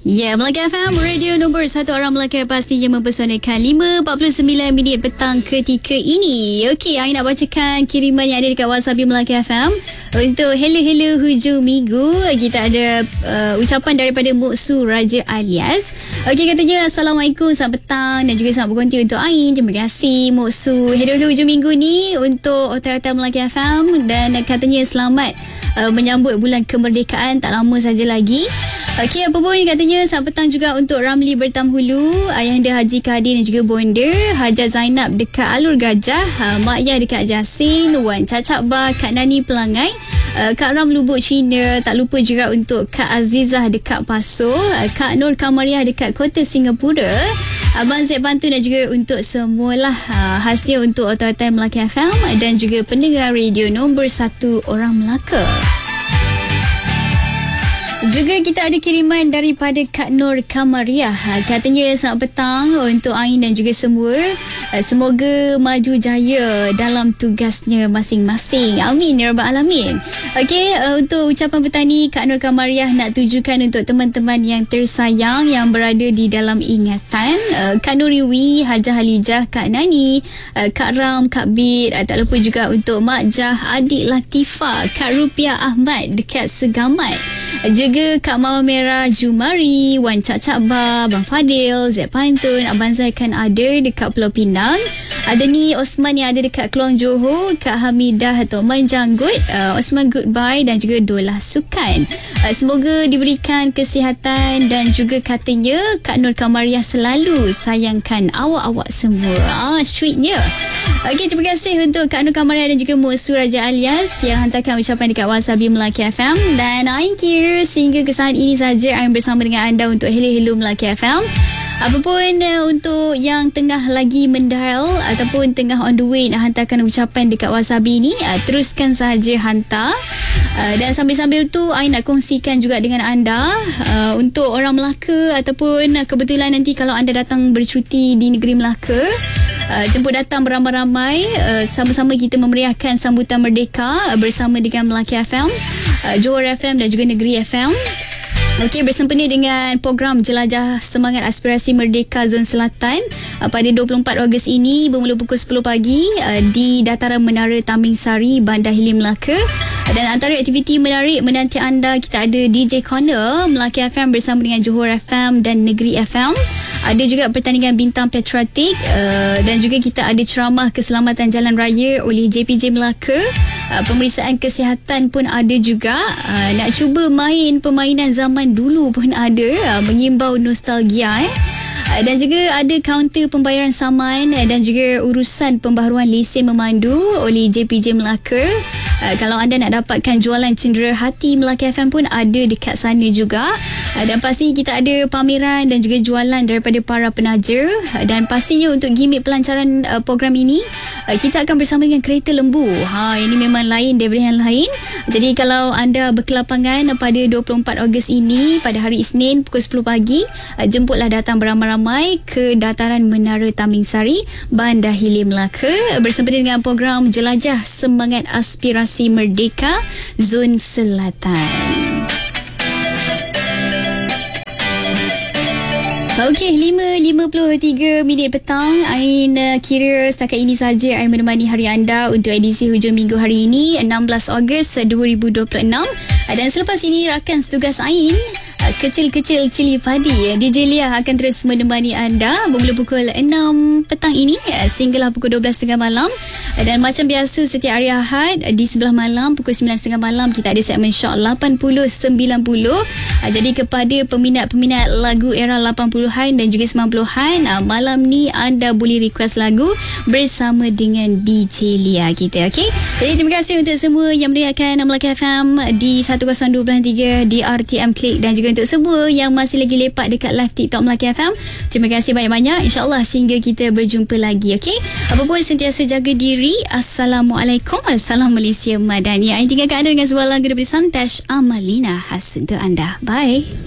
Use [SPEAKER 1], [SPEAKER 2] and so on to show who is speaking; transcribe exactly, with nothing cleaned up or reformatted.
[SPEAKER 1] Ya, yeah, Melaka F M, radio nombor satu orang Melaka pastinya mempesonakan. Lima empat puluh sembilan minit petang ketika ini. Okey, saya nak bacakan kiriman yang ada dekat WhatsApp Melaka F M. Untuk hello-hello hujung minggu, kita ada uh, ucapan daripada Moksu Raja Alias. Okey, katanya Assalamualaikum, selamat petang dan juga selamat berhenti untuk Ain. Terima kasih Moksu. Hello-hello hujung minggu ni untuk otak-otak Melaka F M dan katanya selamat uh, menyambut bulan kemerdekaan, tak lama saja lagi. Okey, apa pun katanya selamat petang juga untuk Ramli Bertamhulu, Ayahanda Haji Kadir dan juga bonda, Hajar Zainab dekat Alur Gajah, uh, Mak Yah dekat Jasin, Wan Cacak Bar, Kak Nani Pelangai, uh, Kak Ram Lubuk Cina, tak lupa juga untuk Kak Azizah dekat Paso, uh, Kak Nur Kamariah dekat Kota Singapura, Abang Zek Bantu dan juga untuk semualah uh, khasnya untuk otak-otak Melaka F M dan juga pendengar radio nombor satu orang Melaka. Juga kita ada kiriman daripada Kak Nur Kamariah. Katanya selamat petang untuk Ain dan juga semua. Semoga maju jaya dalam tugasnya masing-masing. Amin ya rabbal alamin. Okey, untuk ucapan petang ni Kak Nur Kamariah nak tujukan untuk teman-teman yang tersayang yang berada di dalam ingatan. Kak Nuriwi, Hajah Halijah, Kak Nani, Kak Ram, Kak Bid, tak lupa juga untuk Mak Jah, Adik Latifah, Kak Rupiah Ahmad dekat Segamat. Juga Kak Mawar Merah Jumari, Wan Cacak Bar, Abang Fadil, Zek Pantun, Abang Zaikan ada dekat Pulau Pinang. Ada ni Osman yang ada dekat Keluang Johor, Kak Hamidah atau Man Janggut, uh, Osman Goodbye dan juga Dolah Sukan. Uh, semoga diberikan kesihatan dan juga katanya Kak Nur Kamariah selalu sayangkan awak-awak semua. Ah, sweetnya. Okey, terima kasih untuk Kak Nur Kamariah dan juga Moksu Raja Alias yang hantarkan ucapan dekat WhatsApp Melaka F M. Dan Ain kira sehingga ke saat ini saja Ain bersama dengan anda untuk Hello Hello Melaka F M. Apapun uh, untuk yang tengah lagi mendial ataupun tengah on the way nak hantarkan ucapan dekat WhatsApp ini, uh, teruskan sahaja hantar. Uh, dan sambil-sambil tu Ain nak kongsikan juga dengan anda uh, untuk orang Melaka ataupun uh, kebetulan nanti kalau anda datang bercuti di negeri Melaka, uh, jemput datang beramai-ramai, uh, sama-sama kita memeriahkan sambutan merdeka uh, bersama dengan Melaka F M, uh, Johor F M dan juga Negeri F M. Okey, bersempena dengan program Jelajah Semangat Aspirasi Merdeka Zon Selatan uh, pada dua puluh empat Ogos ini bermula pukul sepuluh pagi uh, di Dataran Menara Tambing Sari, Bandar Hilir, Melaka. Dan antara aktiviti menarik menanti anda, kita ada D J Corner Melaka F M bersama dengan Johor F M dan Negeri F M. Ada juga pertandingan bintang patriotik uh, dan juga kita ada ceramah keselamatan jalan raya oleh J P J Melaka. Uh, pemeriksaan kesihatan pun ada juga. Uh, nak cuba main permainan zaman dulu pun ada, uh, mengimbau nostalgia eh. Uh, dan juga ada kaunter pembayaran saman uh, dan juga urusan pembaharuan lesen memandu oleh J P J Melaka. Uh, kalau anda nak dapatkan jualan cendera hati Melaka F M pun ada dekat sana juga. Uh, dan pasti kita ada pameran dan juga jualan daripada para penaja. Uh, dan pastinya untuk gimmick pelancaran uh, program ini, uh, kita akan bersama dengan kereta lembu. Ha, ini memang lain daripada yang lain. Jadi kalau anda berkelapangan pada dua puluh empat Ogos ini pada hari Isnin pukul sepuluh pagi, uh, jemputlah datang beramai-ramai ke Dataran Menara Tambing Sari, Bandar Hilir, Melaka bersempena dengan program Jelajah Semangat Aspirasi Merdeka Zon Selatan. Okey, lima lima puluh tiga minit petang. Ain uh, kira setakat ini saja Ain menemani hari anda untuk edisi hujung minggu hari ini enam belas Ogos dua ribu dua puluh enam. Uh, dan selepas ini rakan setugas Ain, uh, kecil-kecil cili padi, D J Lia akan terus menemani anda bermula pukul enam petang ini uh, sehinggalah pukul dua belas tiga puluh malam. Uh, dan macam biasa setiap hari Ahad uh, di sebelah malam pukul sembilan tiga puluh malam kita ada segmen Shock lapan puluh sembilan puluh. Uh, jadi kepada peminat-peminat lagu era lapan puluhan dan juga sembilan puluhan, uh, malam ni anda boleh request lagu bersama dengan D J Lia kita. Okey, jadi terima kasih untuk semua yang mendengarkan Melaka F M di seratus dua puluh tiga di R T M Click dan juga untuk semua yang masih lagi lepak dekat live TikTok Melaka F M. Terima kasih banyak-banyak. InsyaAllah sehingga kita berjumpa lagi. Okey, apapun sentiasa jaga diri. Assalamualaikum. Salam Malaysia Madani. Ain tinggalkan anda dengan sebuah lagu daripada Santash Amalina khas untuk anda. Bye.